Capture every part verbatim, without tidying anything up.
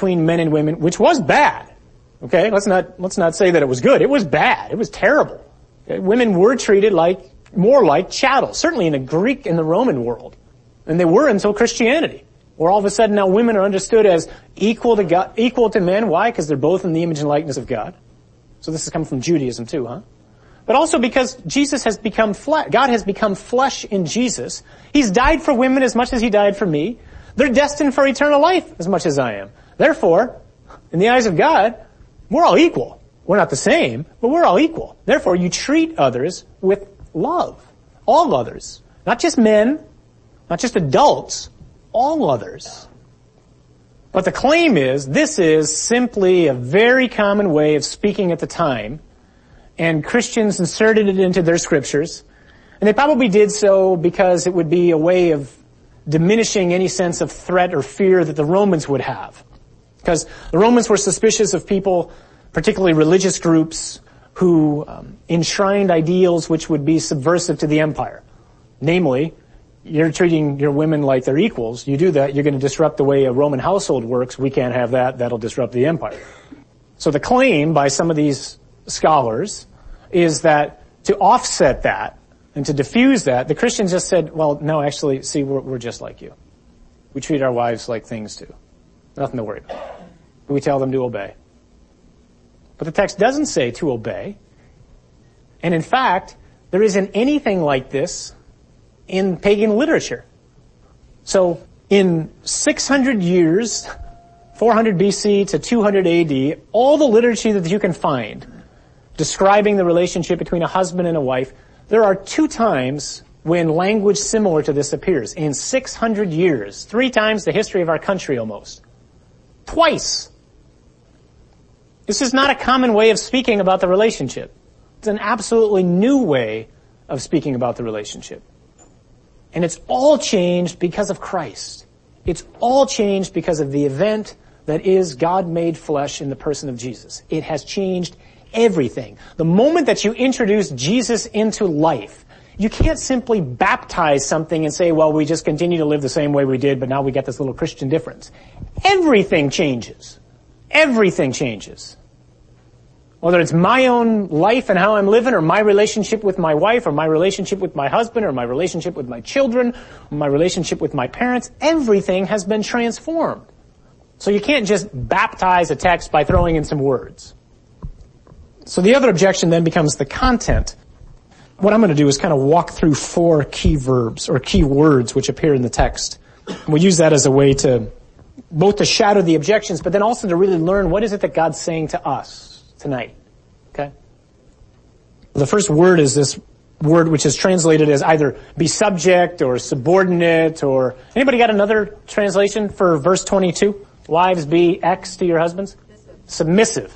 between men and women, which was bad. Okay, let's not, let's not say that it was good. It was bad. It was terrible. Okay? Women were treated like, more like chattel, certainly in the Greek and the Roman world. And they were until Christianity, where all of a sudden now women are understood as equal to God, equal to men. Why? Because they're both in the image and likeness of God. So this has come from Judaism too, huh? But also because Jesus has become flesh. God has become flesh in Jesus. He's died for women as much as he died for me. They're destined for eternal life as much as I am. Therefore, in the eyes of God, we're all equal. We're not the same, but we're all equal. Therefore, you treat others with love. All others. Not just men, not just adults, all others. But the claim is, this is simply a very common way of speaking at the time, and Christians inserted it into their scriptures, and they probably did so because it would be a way of diminishing any sense of threat or fear that the Romans would have. Because the Romans were suspicious of people, particularly religious groups, who um, enshrined ideals which would be subversive to the empire. Namely, you're treating your women like they're equals. You do that, you're going to disrupt the way a Roman household works. We can't have that. That'll disrupt the empire. So the claim by some of these scholars is that to offset that and to diffuse that, the Christians just said, well, no, actually, see, we're, we're just like you. We treat our wives like things too. Nothing to worry about. We tell them to obey. But the text doesn't say to obey. And in fact, there isn't anything like this in pagan literature. So in six hundred years, four hundred B C to two hundred A D, all the literature that you can find describing the relationship between a husband and a wife, there are two times when language similar to this appears. In six hundred years, three times the history of our country almost. Twice. This is not a common way of speaking about the relationship. It's an absolutely new way of speaking about the relationship. And it's all changed because of Christ. It's all changed because of the event that is God made flesh in the person of Jesus. It has changed everything. The moment that you introduce Jesus into life, you can't simply baptize something and say, well, we just continue to live the same way we did, but now we get this little Christian difference. Everything changes. Everything changes. Whether it's my own life and how I'm living, or my relationship with my wife, or my relationship with my husband, or my relationship with my children, or my relationship with my parents, everything has been transformed. So you can't just baptize a text by throwing in some words. So the other objection then becomes the content. What I'm going to do is kind of walk through four key verbs, or key words, which appear in the text. We'll use that as a way to both to shadow the objections, but then also to really learn what is it that God's saying to us tonight. Okay? The first word is this word which is translated as either be subject or subordinate, or anybody got another translation for verse twenty-two? Wives, be X to your husbands? Submissive. Submissive.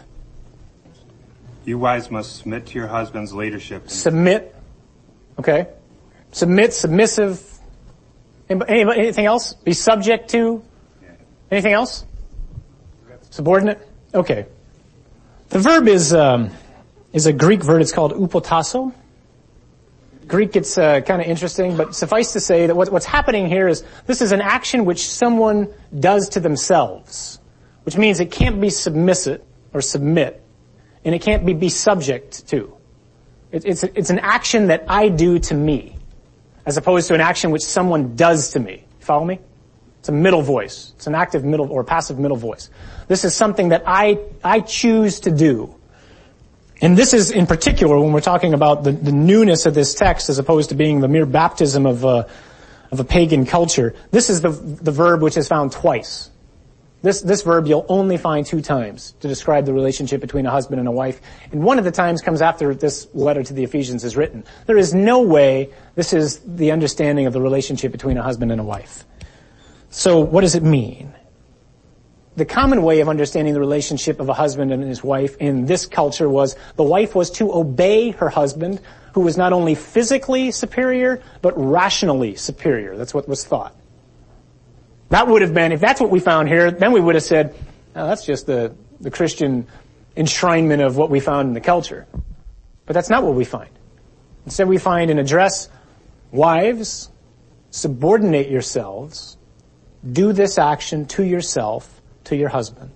You wives must submit to your husband's leadership. Submit. Okay. Submit, submissive. Anybody, anything else? Be subject to? Anything else? Subordinate? Okay. The verb is um, is a Greek verb. It's called upotasso. Greek gets uh, kind of interesting, but suffice to say that what, what's happening here is this is an action which someone does to themselves, which means it can't be submissive or submit, and it can't be be subject to. It, it's it's an action that I do to me, as opposed to an action which someone does to me. Follow me? It's a middle voice. It's an active middle or passive middle voice. This is something that I, I choose to do. And this is in particular when we're talking about the, the newness of this text as opposed to being the mere baptism of a, of a pagan culture. This is the, the verb which is found twice. This, this verb you'll only find two times to describe the relationship between a husband and a wife. And one of the times comes after this letter to the Ephesians is written. There is no way this is the understanding of the relationship between a husband and a wife. So what does it mean? The common way of understanding the relationship of a husband and his wife in this culture was the wife was to obey her husband, who was not only physically superior, but rationally superior. That's what was thought. That would have been, if that's what we found here, then we would have said, oh, that's just the, the Christian enshrinement of what we found in the culture. But that's not what we find. Instead we find an address, wives, subordinate yourselves, do this action to yourself, to your husband.